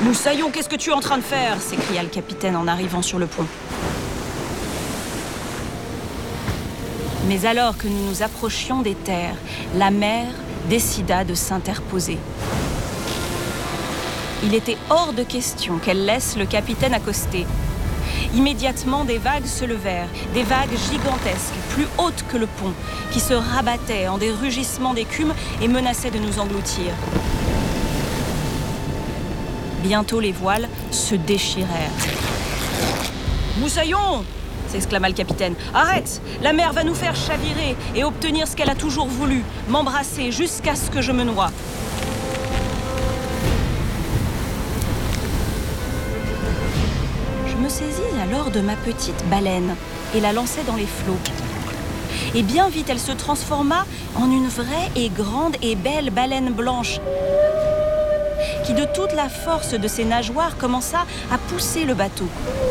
Moussaillon, qu'est-ce que tu es en train de faire? S'écria le capitaine en arrivant sur le pont. Mais alors que nous nous approchions des terres, la mer décida de s'interposer. Il était hors de question qu'elle laisse le capitaine accoster. Immédiatement, des vagues se levèrent, des vagues gigantesques, plus hautes que le pont, qui se rabattaient en des rugissements d'écume et menaçaient de nous engloutir. Bientôt, les voiles se déchirèrent. « Moussaillon !» s'exclama le capitaine. « Arrête! La mer va nous faire chavirer et obtenir ce qu'elle a toujours voulu, m'embrasser jusqu'à ce que je me noie. » Je me saisis alors de ma petite baleine et la lançai dans les flots. Et bien vite, elle se transforma en une vraie et grande et belle baleine blanche qui, de toute la force de ses nageoires, commença à pousser le bateau.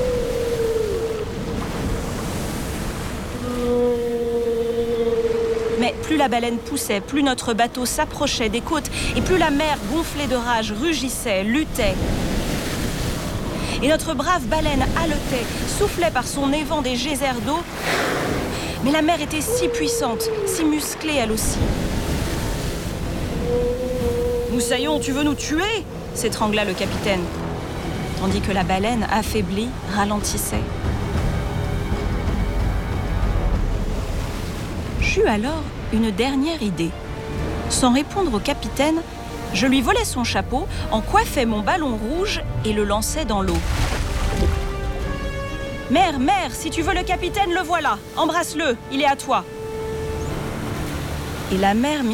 Mais plus la baleine poussait, plus notre bateau s'approchait des côtes et plus la mer, gonflée de rage, rugissait, luttait. Et notre brave baleine haletait, soufflait par son évent des geysers d'eau. Mais la mer était si puissante, si musclée elle aussi. « Moussaillon, tu veux nous tuer ?» s'étrangla le capitaine, tandis que la baleine, affaiblie, ralentissait. J'eus alors une dernière idée. Sans répondre au capitaine, je lui volai son chapeau, en coiffai mon ballon rouge et le lançai dans l'eau. « Mère, mère, si tu veux le capitaine, le voilà. Embrasse-le, il est à toi. » Et la mère